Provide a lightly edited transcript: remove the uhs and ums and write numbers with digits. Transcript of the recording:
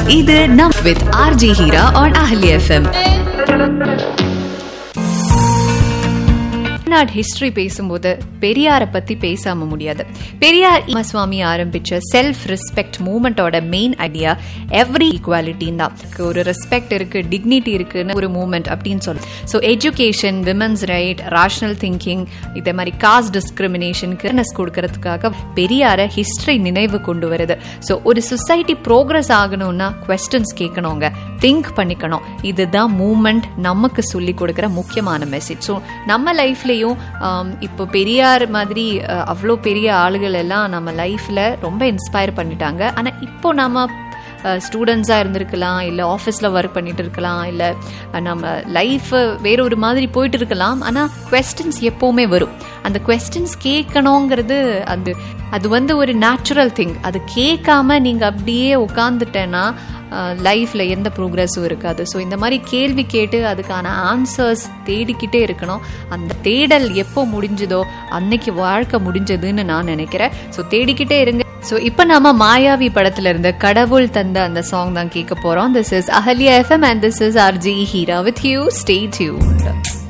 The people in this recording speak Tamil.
இது நம் with RJ Hira on Ahli FM. History பேசும்போது பெரியாரை பத்தி பேசாம முடியாது. பெரியார் சுவாமி ஆரம்பிச்ச self respect மூவ்மெண்டோட main idea every equality தான். ஒரு ரெஸ்பெக்ட் இருக்கு, டிக்னிட்டி இருக்குன்னு ஒரு மூவ்மெண்ட் அப்படின்னு சொல்லுது. So education, women's right, rational thinking, இதே மாதிரி காஸ்ட் டிஸ்கிரிமினேஷனுக்கு கொடுக்கறதுக்காக பெரியாரை ஹிஸ்டரி நினைவு கொண்டு வருது. ஸோ ஒரு சொசைட்டி ப்ரோக்ரஸ் ஆகணும்னா குவெஸ்டன்ஸ் கேட்கணுங்க, திங்க் பண்ணிக்கணும். இதுதான் மூவ்மெண்ட் நமக்கு சொல்லி கொடுக்குற முக்கியமான மெசேஜ். ஸோ நம்ம லைஃப்லயும் இப்போ பெரியார் மாதிரி அவ்வளோ பெரிய ஆளுகள் எல்லாம் நம்ம லைஃப்ல ரொம்ப இன்ஸ்பயர் பண்ணிட்டாங்க. ஆனா இப்போ நம்ம ஸ்டூடெண்ட்ஸாக இருந்திருக்கலாம், இல்லை ஆஃபீஸில் ஒர்க் பண்ணிட்டு இருக்கலாம், இல்லை நம்ம லைஃப் வேற ஒரு மாதிரி போயிட்டு இருக்கலாம். ஆனால் குவெஸ்டன்ஸ் எப்போவுமே வரும். அந்த குவெஸ்டன்ஸ் கேட்கணுங்கிறது அது ஒரு நேச்சுரல் திங். அது கேட்காம நீங்கள் அப்படியே உட்காந்துட்டேன்னா லைஃப்ல எந்த ப்ரோக்ரஸும் இருக்காது. ஸோ இந்த மாதிரி கேள்வி கேட்டு அதுக்கான ஆன்சர்ஸ் தேடிக்கிட்டே இருக்கணும். அந்த தேடல் எப்போ முடிஞ்சதோ அன்னைக்கு வாழ்க்கை முடிஞ்சதுன்னு நான் நினைக்கிறேன். ஸோ தேடிக்கிட்டே இருங்க. ஸோ இப்போ நம்ம மாயாவி படத்துல இருந்து கடவுள் தந்த அந்த சாங் தான் கேட்க போறோம். This is Ahalya FM and this is RJ Hira with you. Stay tuned.